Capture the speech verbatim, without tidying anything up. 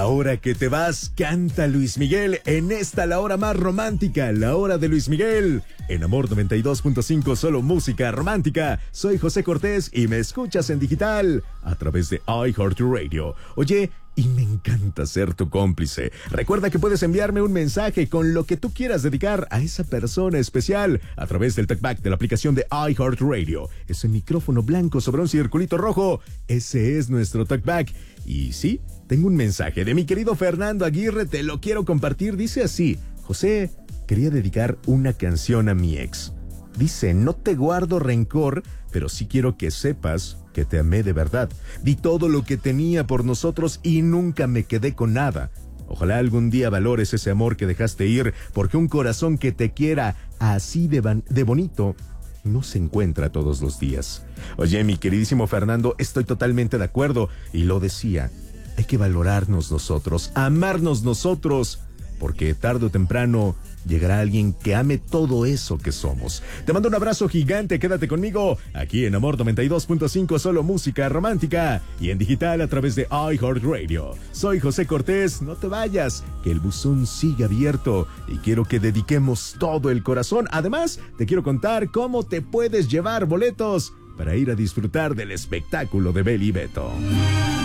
Ahora que te vas, canta Luis Miguel en esta la hora más romántica, la hora de Luis Miguel. En Amor noventa y dos punto cinco, solo música romántica. Soy José Cortés y me escuchas en digital a través de iHeartRadio. Oye, y me encanta ser tu cómplice. Recuerda que puedes enviarme un mensaje con lo que tú quieras dedicar a esa persona especial a través del talkback de la aplicación de iHeartRadio. Ese micrófono blanco sobre un circulito rojo, ese es nuestro talkback. Y sí, tengo un mensaje de mi querido Fernando Aguirre, te lo quiero compartir. Dice así: José, quería dedicar una canción a mi ex. Dice, no te guardo rencor, pero sí quiero que sepas que te amé de verdad. Di todo lo que tenía por nosotros y nunca me quedé con nada. Ojalá algún día valores ese amor que dejaste ir, porque un corazón que te quiera así de, van- de bonito no se encuentra todos los días. Oye, mi queridísimo Fernando, estoy totalmente de acuerdo. Y lo decía, hay que valorarnos nosotros, amarnos nosotros, porque tarde o temprano llegará alguien que ame todo eso que somos. Te mando un abrazo gigante, quédate conmigo aquí en Amor noventa y dos punto cinco, solo música romántica, y en digital a través de iHeartRadio. Soy José Cortés, no te vayas, que el buzón sigue abierto y quiero que dediquemos todo el corazón. Además, te quiero contar cómo te puedes llevar boletos para ir a disfrutar del espectáculo de Beli y Beto.